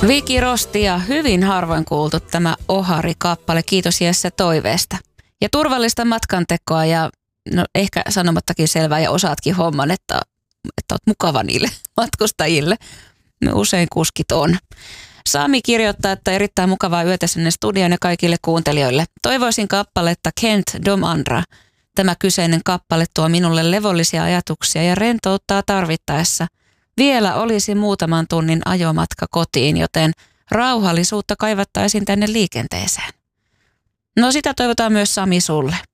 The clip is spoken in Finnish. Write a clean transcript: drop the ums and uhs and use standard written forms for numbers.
Viki Rosti ja hyvin harvoin kuultu tämä Ohari-kappale. Kiitos Jesse toiveesta. Ja turvallista matkantekoa ja no ehkä sanomattakin selvää ja osaatkin homman, että oot mukava niille matkustajille. Me usein kuskit on. Sami kirjoittaa, että erittäin mukavaa yötä sinne studioon ja kaikille kuuntelijoille. Toivoisin kappaletta Kent Dom Andra. Tämä kyseinen kappale tuo minulle levollisia ajatuksia ja rentouttaa tarvittaessa. Vielä olisi muutaman tunnin ajomatka kotiin, joten rauhallisuutta kaivattaisiin tänne liikenteeseen. No sitä toivotaan myös Sami sulle.